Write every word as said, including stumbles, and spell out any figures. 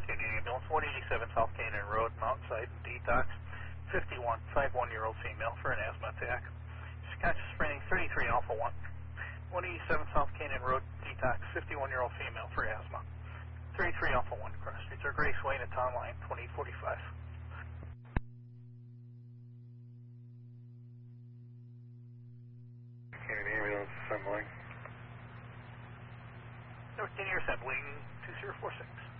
Canadian Ambulance, one eighty-seven South Canaan Road, Mountainside, detox, fifty-one, fifty-one-year-old female for an asthma attack. She's conscious training thirty-three Alpha one. one eighty-seven South Canaan Road, detox, fifty-one-year-old female for asthma. thirty-three Alpha one, cross streets are Grace Wayne at Town Line, twenty forty-five. Canadian Ambulance assembling. North Canadian assembling two zero four six.